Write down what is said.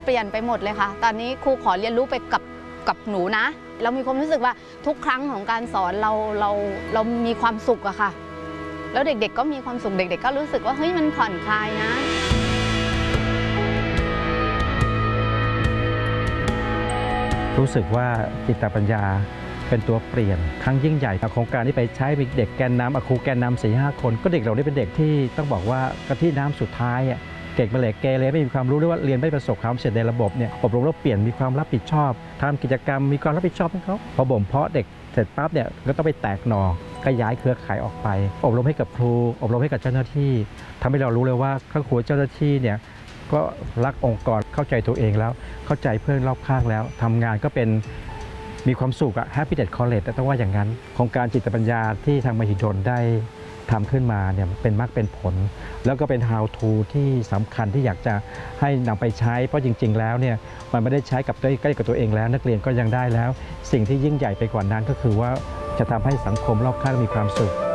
เปลี่ยนไปหมดเลยค่ะตอนนี้ครูขอเรียนรู้ไปกับหนูนะเรามีความรู้สึกว่าทุกครั้งของการสอนเรามีความสุขอะค่ะแล้วเด็กๆก็มีความสุขเด็กๆก็รู้สึกว่าเฮ้ยมันผ่อนคลายนะรู้สึกว่าจิตปัญญาเป็นตัวเปลี่ยนครั้งยิ่งใหญ่โครงการที่ไปใช้มีเด็กแกนนำครูแกนนำ4-5 คนก็เด็กเหล่านี้เป็นเด็กที่ต้องบอกว่ากะทิน้ำสุดท้ายเด็กมาเหลกเกเรไม่มีความรู้หรือว่าเรียนไม่ประสบความสำเร็จในระบบเนี่ยอบรมแล้วเปลี่ยนมีความรับผิดชอบทำกิจกรรมมีความรับผิดชอบให้เขาพอบ่มเพาะเด็กเสร็จปั๊บเนี่ยก็ต้องไปแตกหน่อขยายเครือข่ายออกไปอบรมให้กับครูอบรมให้กับเจ้าหน้าที่ทำให้เรารู้เลยว่าครูเจ้าหน้าที่เนี่ยก็รักองค์กรเข้าใจตัวเองแล้วเข้าใจเพื่อนรอบข้างแล้วทำงานก็เป็นมีความสุขอะ Happiness College แต่ต้องว่าอย่างนั้นโครงการจิตปัญญาที่ทางมหิดลได้ทำขึ้นมาเนี่ยเป็นมรรคเป็นผลแล้วก็เป็น how to ที่สำคัญที่อยากจะให้นำไปใช้เพราะจริงๆแล้วเนี่ยมันไม่ได้ใช้กับใกล้กับตัวเองแล้วนักเรียนก็ยังได้แล้วสิ่งที่ยิ่งใหญ่ไปกว่านั้นก็คือว่าจะทำให้สังคมรอบข้างมีความสุข